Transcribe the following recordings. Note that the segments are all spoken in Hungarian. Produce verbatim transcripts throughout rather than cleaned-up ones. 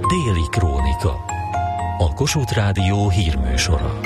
Déli Krónika. A Kossuth Rádió hírműsora.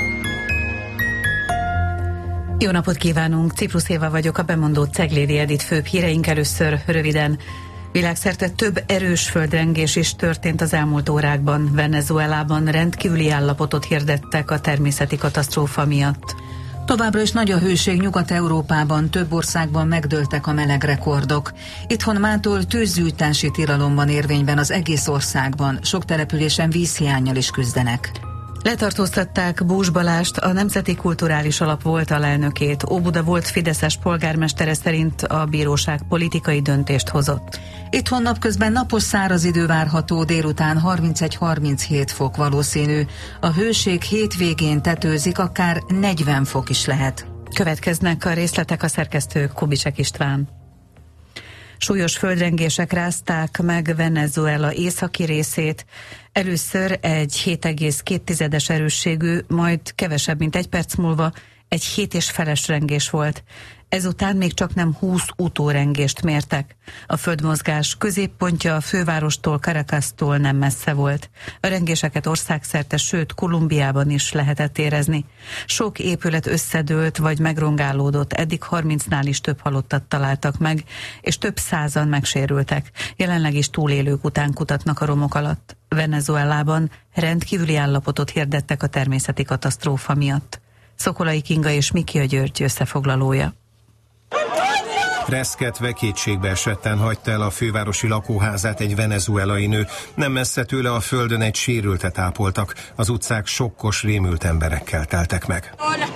Jó napot kívánunk! Ciprus Éva vagyok, a bemondó Ceglédi Edit főbb híreink először röviden. Világszerte több erős földrengés is történt az elmúlt órákban. Venezuelában rendkívüli állapotot hirdettek a természeti katasztrófa miatt. Továbbra is nagy a hőség Nyugat-Európában, több országban megdőltek a melegrekordok. Itthon mától tűzgyújtási tilalom van érvényben az egész országban, sok településen vízhiánnyal is küzdenek. Letartóztatták Bús Balást, a Nemzeti Kulturális Alap volt alelnökét. Óbuda volt fideszes polgármestere szerint a bíróság politikai döntést hozott. Itthon napközben napos száraz idő várható, délután harmincegy-harminchét fok valószínű. A hőség hétvégén tetőzik, akár negyven fok is lehet. Következnek a részletek, a szerkesztő Kubisek István. Súlyos földrengések rázták meg Venezuela északi részét. Először egy hét egész két erősségű, majd kevesebb, mint egy perc múlva egy hét és feles rengés volt. Ezután még csak nem húsz utórengést mértek. A földmozgás középpontja a fővárostól, Caracastól nem messze volt. A rengéseket országszerte, sőt Kolumbiában is lehetett érezni. Sok épület összedőlt vagy megrongálódott, eddig harmincnál is több halottat találtak meg, és több százan megsérültek. Jelenleg is túlélők után kutatnak a romok alatt. Venezuelában rendkívüli állapotot hirdettek a természeti katasztrófa miatt. Szokolai Kinga és Miki György összefoglalója. Reszketve, kétségbe esetten hagyta el a fővárosi lakóházát egy venezuelai nő. Nem messze tőle a földön egy sérültet ápoltak. Az utcák sokkos, rémült emberekkel teltek meg.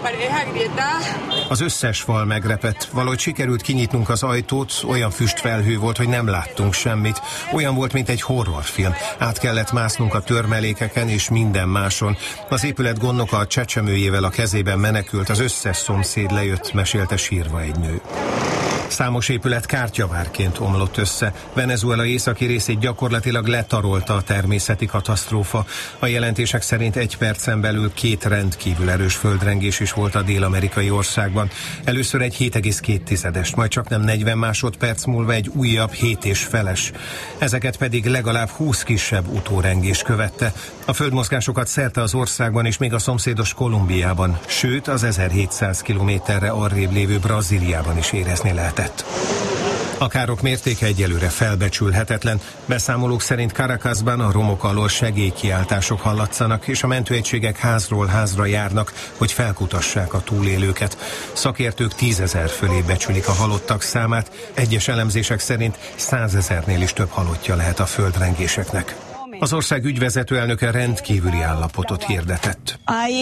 Az összes fal megrepett. Valahogy sikerült kinyitnunk az ajtót, olyan füstfelhő volt, hogy nem láttunk semmit. Olyan volt, mint egy horrorfilm. Át kellett másznunk a törmelékeken és minden máson. Az épület gondnoka a csecsemőjével a kezében menekült, az összes szomszéd lejött, mesélte sírva egy nő. Számos épület kártyavárként omlott össze. Venezuela északi részét gyakorlatilag letarolta a természeti katasztrófa. A jelentések szerint egy percen belül két rendkívül erős földrengés is volt a dél-amerikai országban. Először egy hét egész két, majd csak nem negyven másodperc múlva egy újabb hét és feles. Ezeket pedig legalább húsz kisebb utórengés követte. A földmozgásokat szerte az országban és még a szomszédos Kolumbiában, sőt az ezerhétszáz kilométerre arrébb lévő Brazíliában is érezni lehetett. A károk mértéke egyelőre felbecsülhetetlen. Beszámolók szerint Caracasban a romok alól segélykiáltások hallatszanak, és a mentőegységek házról házra járnak, hogy felkutassák a túlélőket. Szakértők tízezer fölé becsülik a halottak számát, egyes elemzések szerint százezernél is több halottja lehet a földrengéseknek. Az ország ügyvezető elnöke rendkívüli állapotot hirdetett.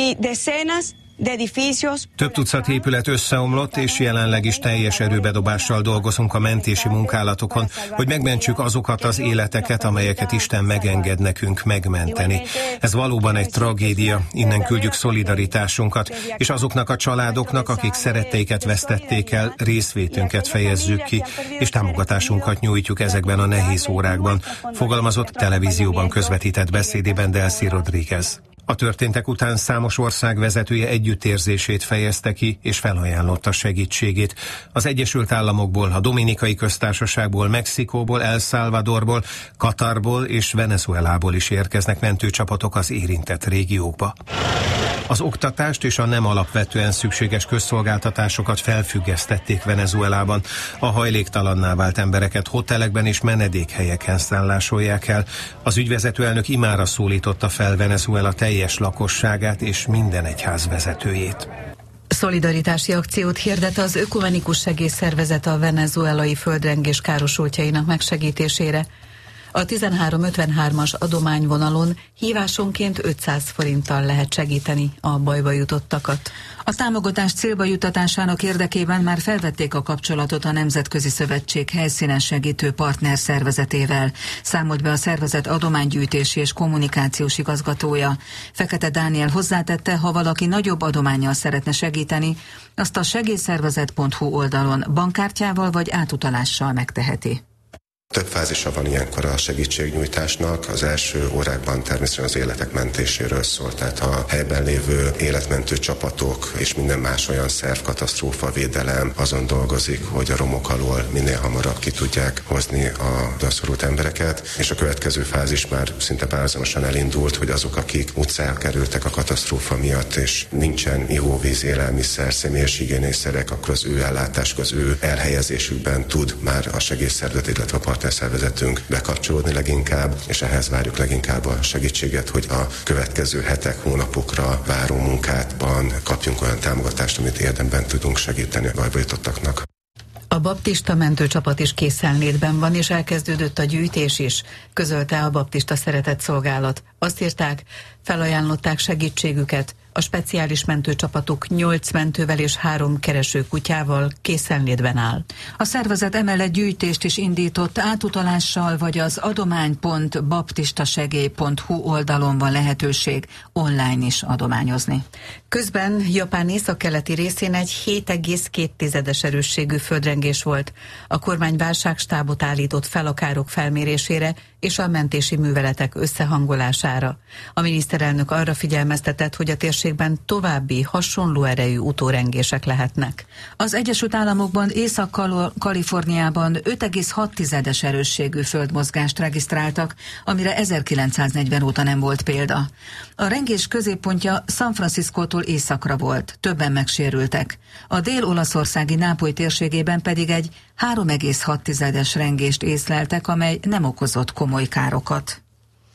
Több tucat épület összeomlott, és jelenleg is teljes erőbedobással dolgozunk a mentési munkálatokon, hogy megmentsük azokat az életeket, amelyeket Isten megenged nekünk megmenteni. Ez valóban egy tragédia, innen küldjük szolidaritásunkat, és azoknak a családoknak, akik szeretteiket vesztették el, részvétünket fejezzük ki, és támogatásunkat nyújtjuk ezekben a nehéz órákban, fogalmazott televízióban közvetített beszédében Delcy Rodriguez. A történtek után számos ország vezetője együttérzését fejezte ki, és felajánlotta segítségét. Az Egyesült Államokból, a Dominikai Köztársaságból, Mexikóból, El Salvadorból, Katarból és Venezuelából is érkeznek mentőcsapatok az érintett régiókba. Az oktatást és a nem alapvetően szükséges közszolgáltatásokat felfüggesztették Venezuelában. A hajléktalanná vált embereket hotelekben és menedékhelyeken szállásolják el. Az ügyvezető elnök imára szólította fel Venezuela teljes lakosságát és minden egyház vezetőjét. Szolidaritási akciót hirdet az Ökumenikus Segélyszervezet a venezuelai földrengés károsultjainak megsegítésére. A tizenhárom ötvenhármas adományvonalon hívásonként ötszáz forinttal lehet segíteni a bajba jutottakat. A támogatás célba juttatásának érdekében már felvették a kapcsolatot a Nemzetközi Szövetség helyszínen segítő partner szervezetével, számolt be a szervezet adománygyűjtési és kommunikációs igazgatója. Fekete Dániel hozzátette, ha valaki nagyobb adománnyal szeretne segíteni, azt a segélyszervezet pont hu oldalon bankkártyával vagy átutalással megteheti. Több fázisa van ilyenkor a segítségnyújtásnak. Az első órákban természetesen az életek mentéséről szólt, tehát a helyben lévő életmentő csapatok és minden más olyan szerv, katasztrófavédelem azon dolgozik, hogy a romok alól minél hamarabb ki tudják hozni a odaszorult embereket, és a következő fázis már szinte párhuzamosan elindult, hogy azok, akik utcára kerültek a katasztrófa miatt, és nincsen ivóvíz, élelmiszer, személyes higiénészerek, akkor az ő ellátásuk, az ő elhelyezésükben tud már a segélyszervezet, illetve a partnerszervezetünk bekapcsolódni leginkább, és ehhez várjuk leginkább a segítséget, hogy a következő hetek, hónapokra váró munkátban kapjunk olyan támogatást, amit érdemben tudunk segíteni a bajba jutottaknak. A baptista mentőcsapat is készenlétben van, és elkezdődött a gyűjtés is, közölte a baptista szeretetszolgálat. Azt írták, felajánlották segítségüket, a speciális mentőcsapatuk nyolc mentővel és három keresőkutyával készenlétben áll. A szervezet emellett gyűjtést is indított, átutalással vagy az adomány pont baptistasegély pont hu oldalon van lehetőség online is adományozni. Közben Japán északkeleti részén egy hét egész két erősségű földrengés volt. A kormány válságstábot állított fel a károk felmérésére és a mentési műveletek összehangolására. A miniszterelnök arra figyelmeztetett, hogy a térségben további hasonló erejű utórengések lehetnek. Az Egyesült Államokban, Észak-Kaliforniában öt egész hat erősségű földmozgást regisztráltak, amire ezerkilencszáznegyven óta nem volt példa. A rengés középpontja San Franciscótól északra volt, többen megsérültek. A dél-olaszországi Nápoly térségében pedig egy három egész hat rengést észleltek, amely nem okozott komoly károkat.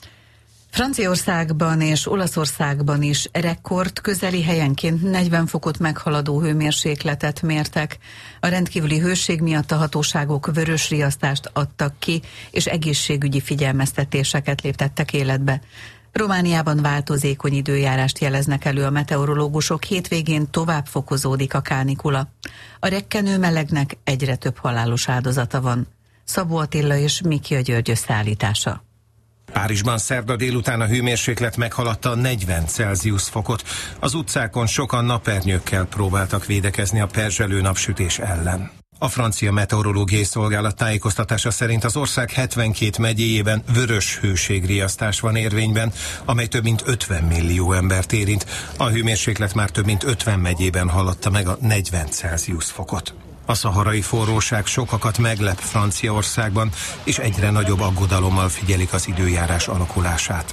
Franciaországban és Olaszországban is rekord közeli helyenként negyven fokot meghaladó hőmérsékletet mértek. A rendkívüli hőség miatt a hatóságok vörös riasztást adtak ki, és egészségügyi figyelmeztetéseket léptettek életbe. Romániában változékony időjárást jeleznek elő a meteorológusok, hétvégén tovább fokozódik a kánikula. A rekkenő melegnek egyre több halálos áldozata van. Szabó Attila és Mikia György összeállítása. Párizsban szerda délután a hőmérséklet meghaladta a negyven Celsius fokot. Az utcákon sokan napernyőkkel próbáltak védekezni a perzselő napsütés ellen. A francia meteorológiai szolgálat tájékoztatása szerint az ország hetvenkét megyéjében vörös hőségriasztás van érvényben, amely több mint ötven millió embert érint. A hőmérséklet már több mint ötven megyében haladta meg a negyven Celsius fokot. A szaharai forróság sokakat meglep Franciaországban, és egyre nagyobb aggodalommal figyelik az időjárás alakulását.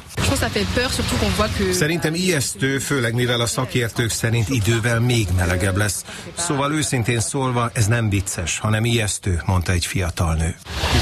Szerintem ijesztő, főleg mivel a szakértők szerint idővel még melegebb lesz. Szóval őszintén szólva, ez nem vicces, hanem ijesztő, mondta egy fiatal nő.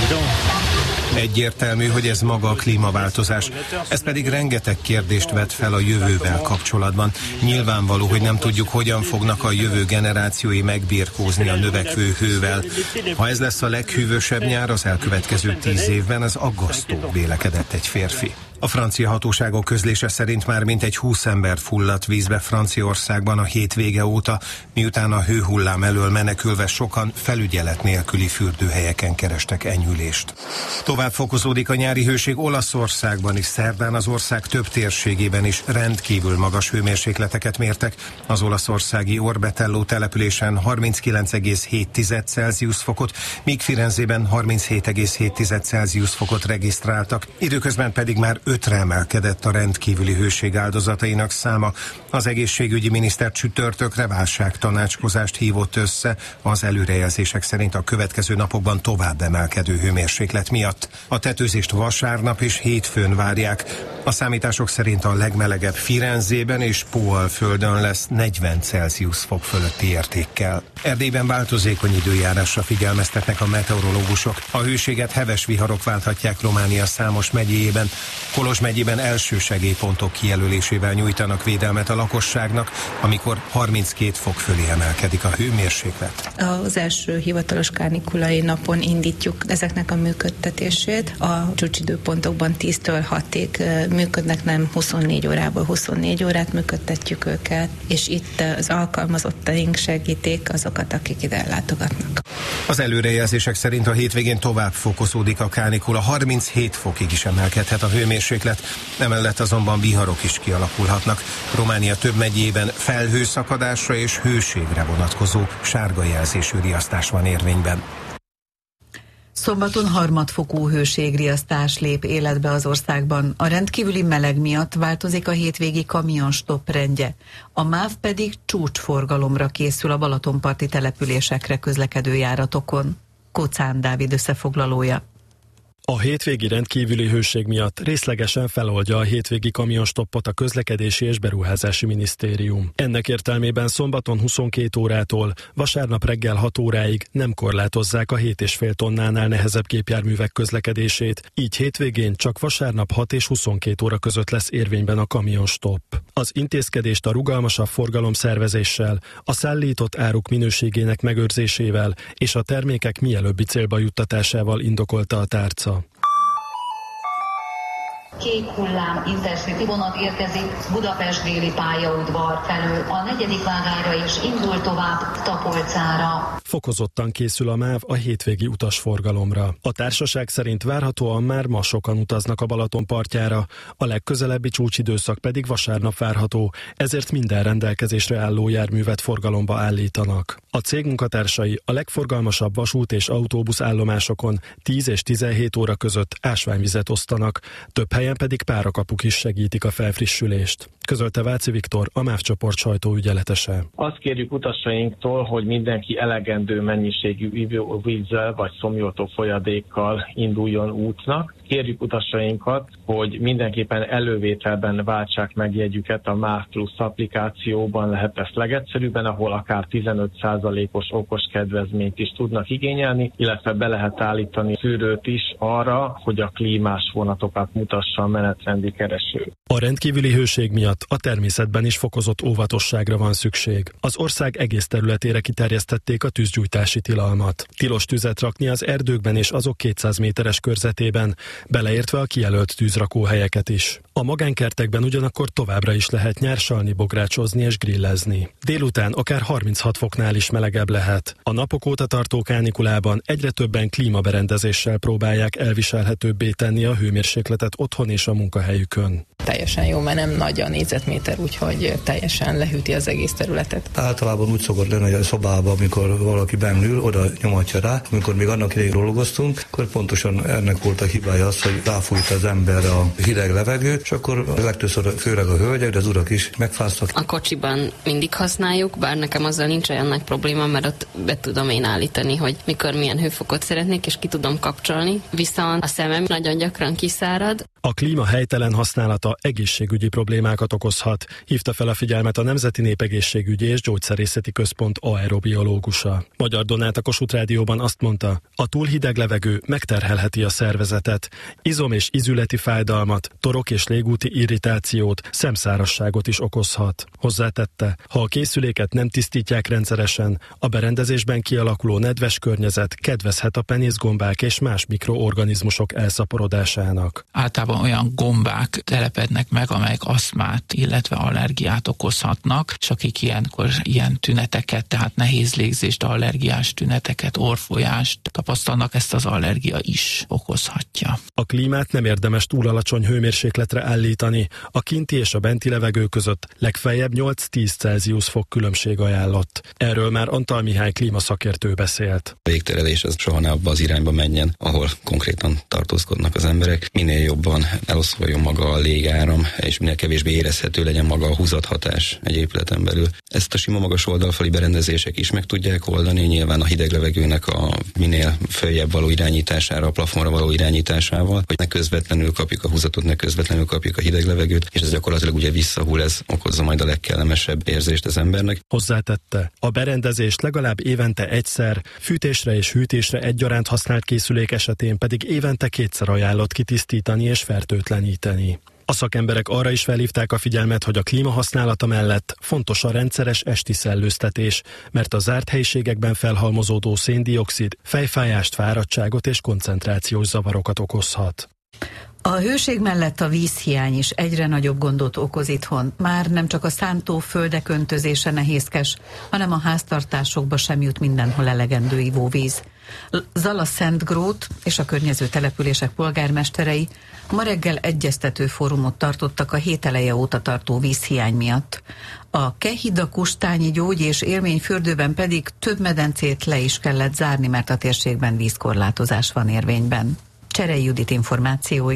Egyértelmű, hogy ez maga a klímaváltozás. Ez pedig rengeteg kérdést vet fel a jövővel kapcsolatban. Nyilvánvaló, hogy nem tudjuk, hogyan fognak a jövő generációi megbirkózni a növekvő hővel. Ha ez lesz a leghűvösebb nyár az elkövetkező tíz évben, az aggasztó, vélekedett egy férfi. A francia hatóságok közlése szerint már mintegy húsz ember fulladt vízbe Franciaországban a hétvége óta, miután a hőhullám elől menekülve sokan felügyelet nélküli fürdőhelyeken kerestek enyhülést. Tovább fokozódik a nyári hőség Olaszországban is, szerdán az ország több térségében is rendkívül magas hőmérsékleteket mértek. Az olaszországi Orbetello településen harminckilenc egész hét Celsius fokot, míg Firenzében harminchét egész hét Celsius fokot regisztráltak, időközben pedig már ötre emelkedett a rendkívüli hőség áldozatainak száma. Az egészségügyi miniszter csütörtökre válságtanácskozást hívott össze az előrejelzések szerint a következő napokban tovább emelkedő hőmérséklet miatt. A tetőzést vasárnap és hétfőn várják. A számítások szerint a legmelegebb Firenzében és Póalföldön lesz negyven Celsius fok fölötti értékkel. Erdélyben változékony időjárásra figyelmeztetnek a meteorológusok. A hőséget heves viharok válthatják Románia számos megyéjében. Kolozs megyében első segélypontok kijelölésével nyújtanak védelmet a lakosságnak, amikor harminckét fok fölé emelkedik a hőmérséklet. Az első hivatalos kánikulai napon indítjuk ezeknek a működtetését. A csúcsidőpontokban tíztől hatig működnek, nem huszonnégy órából huszonnégy órát működtetjük őket, és itt az alkalmazottaink segítik azokat, akik ide ellátogatnak. Az előrejelzések szerint a hétvégén tovább fokozódik a kánikula, harminchét fokig is emelkedhet a hőmérséklet, emellett azonban viharok is kialakulhatnak. Románia több megyében felhőszakadásra és hőségre vonatkozó sárga jelzésű riasztás van érvényben. Szombaton harmadfokú hőségriasztás lép életbe az országban. A rendkívüli meleg miatt változik a hétvégi kamionstopp rendje. A MÁV pedig csúcsforgalomra készül a balatonparti településekre közlekedő járatokon. Kocán Dávid összefoglalója. A hétvégi rendkívüli hőség miatt részlegesen feloldja a hétvégi kamionstoppot a Közlekedési és Beruházási Minisztérium. Ennek értelmében szombaton huszonkét órától vasárnap reggel hat óráig nem korlátozzák a hét és fél tonnánál nehezebb gépjárművek közlekedését, így hétvégén csak vasárnap hat és huszonkét óra között lesz érvényben a kamionstopp. Az intézkedést a rugalmasabb forgalomszervezéssel, a szállított áruk minőségének megőrzésével és a termékek mielőbbi célba juttatásával indokolta a tárca. Kék hullám Intercity vonat érkezik Budapest déli pályaudvar felől. A negyedik vágányra is indul tovább Tapolcára. Fokozottan készül a MÁV a hétvégi utasforgalomra. A társaság szerint várhatóan már ma sokan utaznak a Balaton partjára, a legközelebbi csúcsidőszak pedig vasárnap várható, ezért minden rendelkezésre álló járművet forgalomba állítanak. A cég munkatársai a legforgalmasabb vasút és autóbusz állomásokon tíz és tizenhét óra között ásványvizet osztanak, több helyen pedig párakapuk is segítik a felfrissülést. Közölte Váci Viktor, a MÁV csoport sajtóügyeletese. Azt kérjük utasainktól, hogy mindenki elegendő mennyiségű ivóvízzel vagy szomjoltó folyadékkal induljon útnak. Kérjük utasainkat, hogy mindenképpen elővételben váltsák meg jegyüket a MÁV Plusz applikációban, lehet ezt legegyszerűbben, ahol akár tizenöt százalékos okos kedvezményt is tudnak igényelni, illetve be lehet állítani szűrőt is arra, hogy a klímás vonatokat mutassa a menetrendi kereső. A rendkívüli hőség miatt a természetben is fokozott óvatosságra van szükség. Az ország egész területére kiterjesztették a tűzgyújtási tilalmat. Tilos tüzet rakni az erdőkben és azok kétszáz méteres körzetében, beleértve a kijelölt tűzrakóhelyeket is. A magánkertekben ugyanakkor továbbra is lehet nyársalni, bográcsozni és grillezni. Délután akár harminchat foknál is melegebb lehet. A napok óta tartó kánikulában egyre többen klímaberendezéssel próbálják elviselhetőbbé tenni a hőmérsékletet otthon és a munkahelyükön. Teljesen jó, mert nem nagy a négyzetméter, úgyhogy teljesen lehűti az egész területet. Általában úgy szokott lenni, hogy a szobában, amikor valaki bennül, oda nyomatja rá. Amikor még annak idején rologoztunk, akkor pontosan ennek volt a hibája az, hogy ráfújt az ember a hideg levegőt, és akkor legtöbbször főleg a hölgyek, de az urak is megfáztak. A kocsiban mindig használjuk, bár nekem azzal nincs olyan nagy probléma, mert ott be tudom én állítani, hogy mikor milyen hőfokot szeretnék, és ki tudom kapcsolni. Viszont a szemem nagyon gyakran kiszárad. A klíma helytelen használata egészségügyi problémákat okozhat, hívta fel a figyelmet a Nemzeti Népegészségügyi és Gyógyszerészeti Központ aerobiológusa. Magyar Donát a Kossuth Rádióban azt mondta, a túl hideg levegő megterhelheti a szervezetet, izom- és ízületi fájdalmat, torok- és légúti irritációt, szemszárasságot is okozhat. Hozzátette, ha a készüléket nem tisztítják rendszeresen, a berendezésben kialakuló nedves környezet kedvezhet a penészgombák és más mikroorganizmusok elszaporodásának. Általában olyan gombák telepednek meg, amelyek aszmát, illetve allergiát okozhatnak, és akik ilyenkor ilyen tüneteket, tehát nehéz légzést, allergiás tüneteket, orrfolyást tapasztalnak, ezt az allergia is okozhatja. A klímát nem érdemes túl alacsony hőmérsékletre állítani, a kinti és a benti levegő között legfeljebb nyolc-tíz Celsius fok különbség ajánlott. Erről már Antal Mihály klímaszakértő beszélt. A légterelés az soha ne abba az irányba menjen, ahol konkrétan tartózkodnak az emberek. Minél jobban eloszoljon maga a légáram, és minél kevésbé érezhető legyen maga a húzathatás egy épületen belül. Ezt a sima magas oldalfali berendezések is meg tudják oldani, nyilván a hideg levegőnek a minél följebb való irányítására, a plafonra való irányításával, hogy ne közvetlenül kapjuk a húzatot, ne közvetlenül kapjuk a hideg levegőt, és ez gyakorlatilag ugye visszahull, ez okozza majd a legkellemesebb érzést az embernek. Hozzátette, a berendezést legalább évente egyszer, fűtésre és hűtésre egyaránt használt készülék esetén pedig évente kétszer ajánlott kitisztítani és fertőtleníteni. A szakemberek arra is felhívták a figyelmet, hogy a klímahasználata mellett fontos a rendszeres esti szellőztetés, mert a zárt helyiségekben felhalmozódó széndioxid fejfájást, fáradtságot és koncentrációs zavarokat okozhat. A hőség mellett a vízhiány is egyre nagyobb gondot okoz itthon. Már nem csak a szántóföldek öntözése nehézkes, hanem a háztartásokba sem jut mindenhol elegendő ivóvíz. Zalaszentgrót és a környező települések polgármesterei ma reggel egyeztető fórumot tartottak a hét eleje óta tartó vízhiány miatt. A Kehida Kustányi Gyógy- és Élményfürdőben pedig több medencét le is kellett zárni, mert a térségben vízkorlátozás van érvényben. Cserei Judit információi.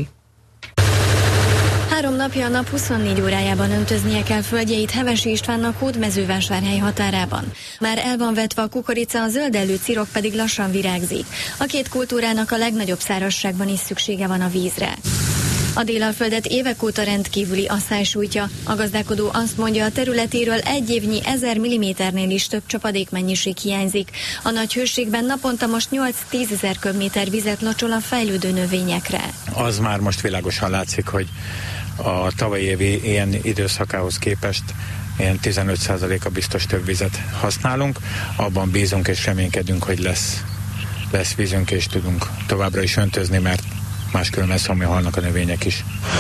Három napja a nap huszonnégy órájában öntöznie kell földjeit Hevesi Istvánnak Hódmezővásárhely határában. Már el van vetve a kukorica, a zöldellő cirok pedig lassan virágzik. A két kultúrának a legnagyobb szárazságban is szüksége van a vízre. A Délalföldet évek óta rendkívüli asszály sújtja. A gazdálkodó azt mondja, a területéről egy évnyi ezer milliméternél is több csapadékmennyiség hiányzik. A nagy hőségben naponta most nyolc-tízezer köbméter vizet locsol a fejlődő növényekre. Az már most világosan látszik, hogy a tavalyi évi ilyen időszakához képest ilyen tizenöt százaléka biztos több vizet használunk. Abban bízunk és reménykedünk, hogy lesz, lesz vízünk és tudunk továbbra is öntözni, mert máskülönben szomja halnak a növények is.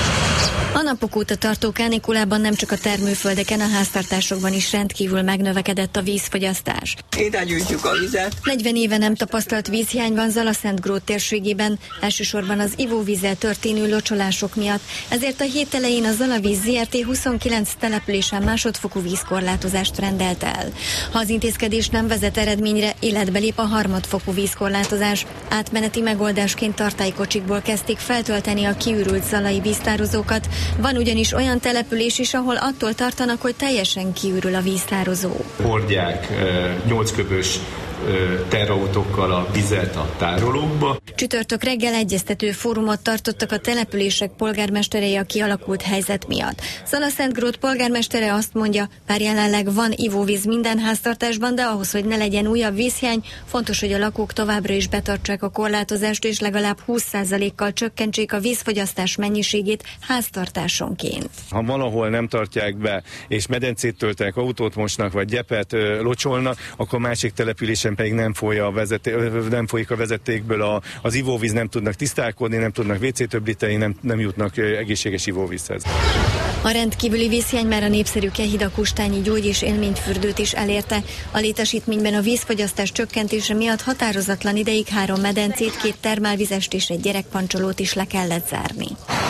A napok óta tartó kánikulában nem csak a termőföldeken, a háztartásokban is rendkívül megnövekedett a vízfogyasztás. Ide gyűjtjük a vizet. negyven éve nem tapasztalt vízhiány van Zalaszentgrót térségében, elsősorban az ivóvízzel történő locsolások miatt, ezért a hét elején a Zalavíz zé er té huszonkilenc településen másodfokú vízkorlátozást rendelt el. Ha az intézkedés nem vezet eredményre, életbe lép a harmadfokú vízkorlátozás. Átmeneti megoldásként tartálykocsikból kezdték feltölteni a kiürült zalai víztározókat. Van ugyanis olyan település is, ahol attól tartanak, hogy teljesen kiürül a víztározó. Hordják nyolc köbös terautókkal a vizet a tárolókba. Csütörtök reggel egyeztető fórumot tartottak a települések polgármesterei a kialakult helyzet miatt. Zalaszentgrót polgármestere azt mondja, bár jelenleg van ivóvíz minden háztartásban, de ahhoz, hogy ne legyen újabb vízhiány, fontos, hogy a lakók továbbra is betartsák a korlátozást, és legalább húsz százalékkal csökkentsék a vízfogyasztás mennyiségét háztartásonként. Ha valahol nem tartják be, és medencét töltenek, autót mosnak, vagy gyepet ö, locsolnak, akkor másik településen pedig nem, a vezeté, nem folyik a vezetékből a, az ivóvíz, nem tudnak tisztálkodni, nem tudnak vé cé töblíteni, nem, nem jutnak egészséges ivóvízhez. A rendkívüli vízhiány már a népszerű Kehida Kustányi Gyógy- és Élményfürdőt is elérte. A létesítményben a vízfogyasztás csökkentése miatt határozatlan ideig három medencét, két termálvizest és egy gyerekpancsolót is le kellett zárni.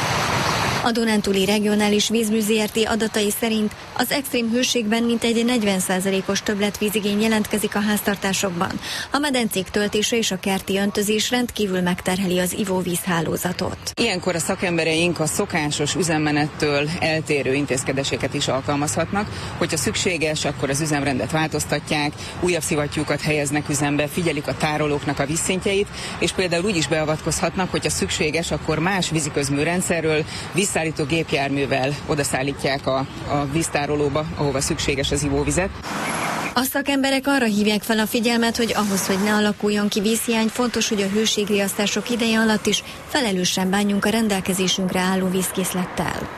A Dunántúli Regionális Vízmű zé er té adatai szerint az extrém hőségben mintegy negyven százalékos többletvízigény jelentkezik a háztartásokban. A medencék töltése és a kerti öntözés rendkívül megterheli az ivóvízhálózatot. Ilyenkor a szakembereink a szokásos üzemmenettől eltérő intézkedéseket is alkalmazhatnak. Hogyha szükséges, akkor az üzemrendet változtatják, újabb szivattyúkat helyeznek üzembe, figyelik a tárolóknak a vízszintjeit, és például úgy is beavatkozhatnak, hogyha szükséges, akkor más víziközmű rendszerről vízszállító gépjárművel odaszállítják a, a víztárolóba, ahova szükséges az ivóvizet. A szakemberek arra hívják fel a figyelmet, hogy ahhoz, hogy ne alakuljon ki vízhiány, fontos, hogy a hőségriasztások ideje alatt is felelősen bánjunk a rendelkezésünkre álló vízkészlettel.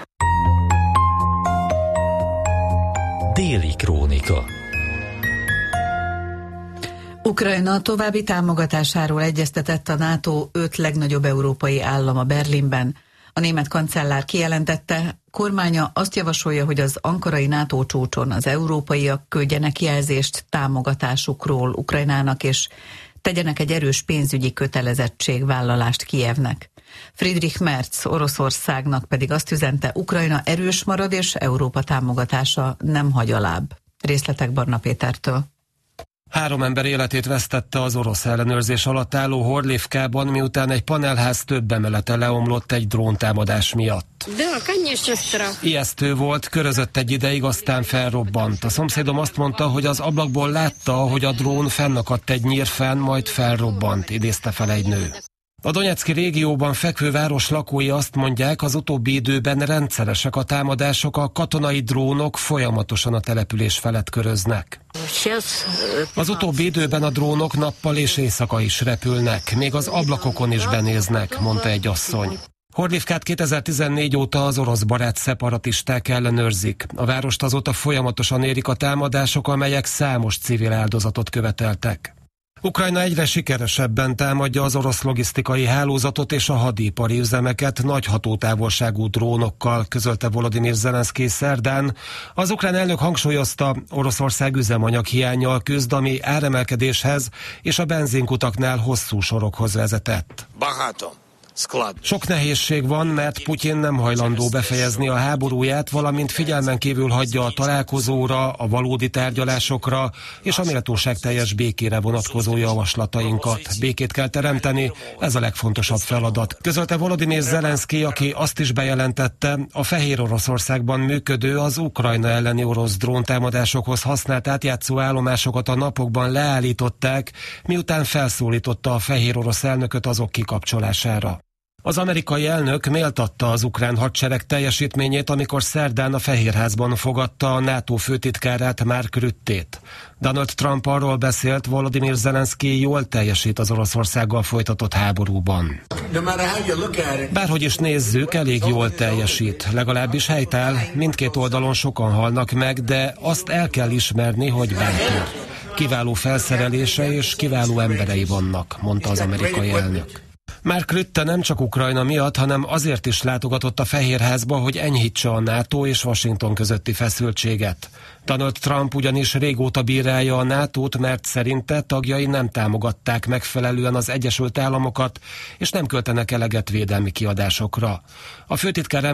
Déli krónika. Ukrajna további támogatásáról egyeztetett a NATO öt legnagyobb európai állama Berlinben. A német kancellár kijelentette, kormánya azt javasolja, hogy az ankarai NATO csúcson az európaiak küldjenek jelzést támogatásukról Ukrajnának, és tegyenek egy erős pénzügyi kötelezettségvállalást Kijevnek. Friedrich Merz Oroszországnak pedig azt üzente, Ukrajna erős marad, és Európa támogatása nem hagy alább. Részletek Barna Pétertől. Három ember életét vesztette az orosz ellenőrzés alatt álló Horlivkában, miután egy panelház több emelete leomlott egy dróntámadás miatt. Ijesztő volt, körözött egy ideig, aztán felrobbant. A szomszédom azt mondta, hogy az ablakból látta, hogy a drón fennakadt egy nyírfán, majd felrobbant, idézte fel egy nő. A Donetszki régióban fekvő város lakói azt mondják, az utóbbi időben rendszeresek a támadások, a katonai drónok folyamatosan a település felett köröznek. Az utóbbi időben a drónok nappal és éjszaka is repülnek, még az ablakokon is benéznek, mondta egy asszony. Horlivkát kétezer-tizennégy óta az orosz barát szeparatisták ellenőrzik. A várost azóta folyamatosan érik a támadások, amelyek számos civil áldozatot követeltek. Ukrajna egyre sikeresebben támadja az orosz logisztikai hálózatot és a hadipari üzemeket nagy hatótávolságú drónokkal, közölte Volodymyr Zelenszkij szerdán. Az ukrán elnök hangsúlyozta, Oroszország üzemanyag hiánnyal küzd, ami áremelkedéshez és a benzinkutaknál hosszú sorokhoz vezetett. Sok nehézség van, mert Putyin nem hajlandó befejezni a háborúját, valamint figyelmen kívül hagyja a találkozóra, a valódi tárgyalásokra és a méltóságteljes békére vonatkozó javaslatainkat. Békét kell teremteni, ez a legfontosabb feladat. Közölte Volodymyr Zelenszkij, aki azt is bejelentette, a Fehér Oroszországban működő, az Ukrajna elleni orosz dróntámadásokhoz használt átjátszó állomásokat a napokban leállították, miután felszólította a fehér orosz elnököt azok kikapcsolására. Az amerikai elnök méltatta az ukrán hadsereg teljesítményét, amikor szerdán a Fehérházban fogadta a NATO főtitkárát, Mark Ruttét. Donald Trump arról beszélt, Volodymyr Zelenszkij jól teljesít az Oroszországgal folytatott háborúban. Bárhogy is nézzük, elég jól teljesít, legalábbis helytáll, mindkét oldalon sokan halnak meg, de azt el kell ismerni, hogy bátor. Kiváló felszerelése és kiváló emberei vannak, mondta az amerikai elnök. Mark Rutte nem csak Ukrajna miatt, hanem azért is látogatott a Fehérházba, hogy enyhítse a NATO és Washington közötti feszültséget. Donald Trump ugyanis régóta bírálja a nátót, mert szerinte tagjai nem támogatták megfelelően az Egyesült Államokat, és nem költenek eleget védelmi kiadásokra. A főtitkár